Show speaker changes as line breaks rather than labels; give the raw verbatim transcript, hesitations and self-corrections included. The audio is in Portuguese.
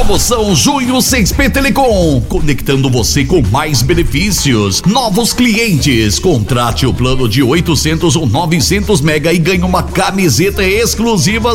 Promoção Junho seis P Telecom, conectando você com mais benefícios. Novos clientes, contrate o plano de oitocentos ou novecentos mega e ganhe uma camiseta exclusiva